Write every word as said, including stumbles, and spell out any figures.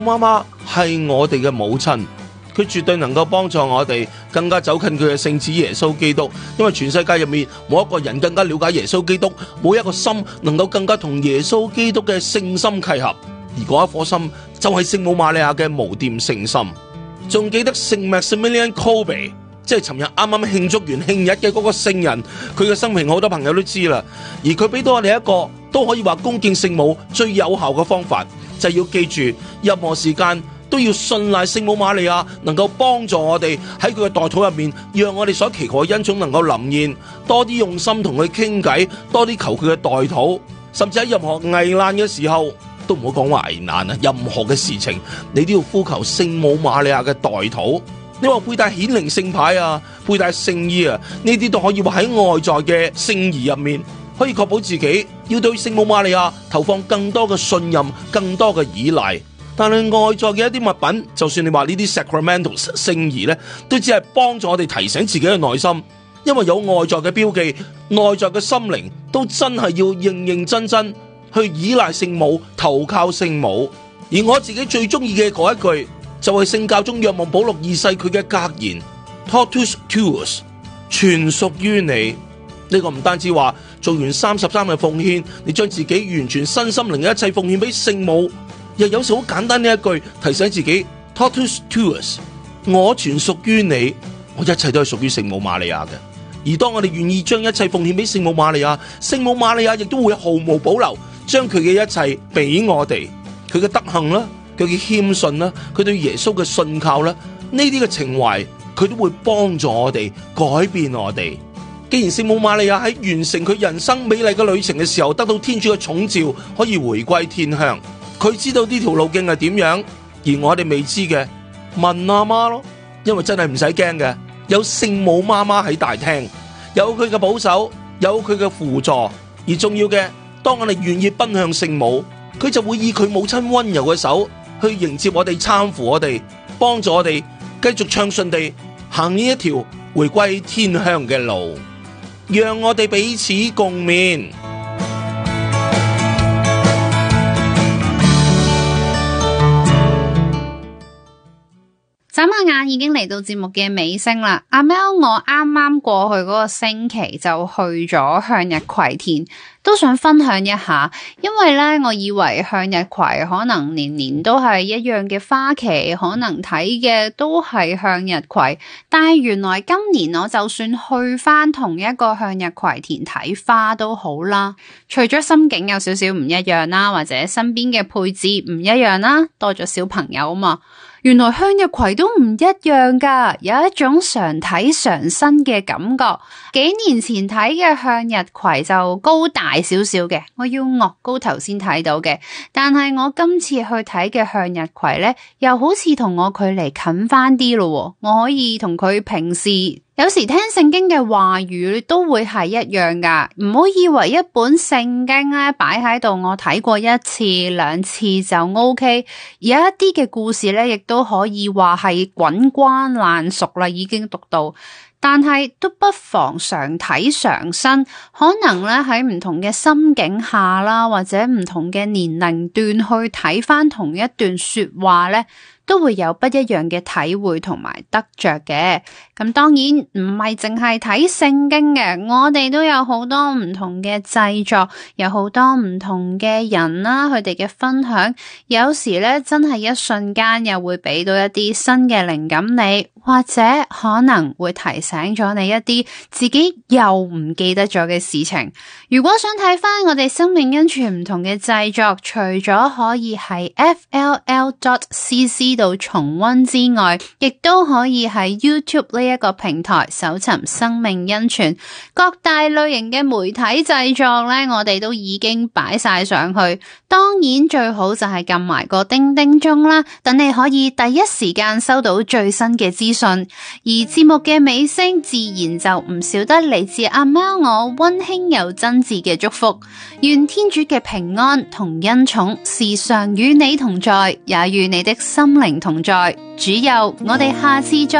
媽媽係我哋嘅母親，佢絕對能夠幫助我哋更加走近佢嘅聖子耶穌基督，因為全世界入面冇一個人更加了解耶穌基督，冇一個心能夠更加同耶穌基督嘅聖心契合，而嗰一顆心就係聖母瑪利亞嘅無玷聖心。仲記得聖 Maximilian Kolbe， 即係尋日啱啱慶祝完慶日嘅嗰個聖人，佢嘅生平好多朋友都知啦，而佢俾到我哋一個都可以話恭敬聖母最有效嘅方法，就係要記住任何時間都要信賴聖母瑪利亞能夠幫助我哋喺佢嘅代禱入面，讓我哋所祈求嘅恩寵能夠臨現，多啲用心同佢傾偈，多啲求佢嘅代禱，甚至喺任何危難嘅時候都唔好講話危難啊，任何嘅事情你都要呼求聖母瑪利亞嘅代禱。你話佩戴顯靈聖牌啊，佩戴聖衣啊，呢啲都可以話喺外在嘅聖儀入面，可以確保自己要對聖母瑪利亞投放更多嘅信任，更多嘅依賴。但係外在嘅一啲物品，就算你話呢啲 sacramentals 聖儀咧，都只係幫助我哋提醒自己嘅內心，因為有外在嘅標記，內在嘅心靈都真係要認認真真去依賴聖母，投靠聖母。而我自己最中意嘅嗰一句，就係聖教宗若望保祿二世佢嘅格言 Totus tuus， 全屬於你。呢、這個唔單止話做完三十三嘅奉獻，你將自己完全身心靈嘅一切奉獻俾聖母，又有時好簡單呢一句提醒自己 Totus tuus， 我全屬於你，我一切都係屬於聖母瑪利亞嘅。而當我哋願意將一切奉獻俾聖母瑪利亞，聖母瑪利亞亦都會毫無保留將佢嘅一切俾我哋，佢嘅德行啦，佢嘅謙遜啦，佢對耶穌嘅信靠啦，呢啲嘅情懷佢都會幫助我哋改變我哋。既然聖母瑪利亞喺完成佢人生美麗嘅旅程嘅時候得到天主嘅寵召，可以回歸天鄉，佢知道呢條路徑係點樣，而我哋未知嘅，問阿媽咯，因為真係唔使驚嘅，有聖母媽媽喺大廳，有佢嘅保守，有佢嘅輔助，而重要嘅，當我哋願意奔向聖母，佢就會以佢母親溫柔嘅手去迎接我哋，攙扶我哋，幫助我哋繼續暢順地行呢一條回歸天鄉嘅路，讓我哋彼此共勉。 眨下眼已經嚟到節目嘅尾聲啦，阿 Mel 我啱啱過去嗰個星期就去咗向日葵田，都想分享一下，因為咧我以為向日葵可能年年都係一樣嘅花期，可能睇嘅都係向日葵，但係原來今年我就算去翻同一個向日葵田睇花都好啦，除咗心境有少少唔一樣啦，或者身邊嘅配置唔一樣啦，多咗小朋友啊嘛，原來向日葵都唔一樣噶，有一種常睇常新嘅感覺。幾年前睇嘅向日葵就高大少少嘅，我要岳高頭先睇到嘅。但係我今次去睇嘅向日葵呢，又好似同我距離近翻啲咯。我可以同佢平時有時聽聖經嘅話語都會係一樣噶，唔好以為一本聖經咧擺喺度，我睇過一次兩次就 OK。有一啲嘅故事咧，亦都可以話係滾瓜爛熟啦，已經讀到。但係都不妨常睇常新，可能咧喺唔同嘅心境下啦，或者唔同嘅年齡段去睇翻同一段說話咧，都會有不一樣嘅體會同埋得着嘅。咁當然唔係淨係睇聖經嘅，我哋都有好多唔同嘅製作，有好多唔同嘅人啦，佢哋嘅分享，有時咧真係一瞬間又會俾到一啲新嘅靈感你，或者可能會提醒咗你一啲自己又唔記得咗嘅事情。如果想睇翻我哋生命恩泉唔同嘅製作，除咗可以喺 F L L dot C C 度重溫之外，亦都可以喺 YouTube 呢一個平台搜尋生命恩泉。各大類型嘅媒體製作咧，我哋都已經擺晒上去。當然最好就係撳埋個叮叮鐘啦，等你可以第一時間收到最新嘅資訊。而節目嘅尾聲自然就唔少得嚟自阿貓我溫馨又真摯嘅祝福，願天主嘅平安同恩寵時常與你同在，也與你的心靈同在。主佑，我哋下次再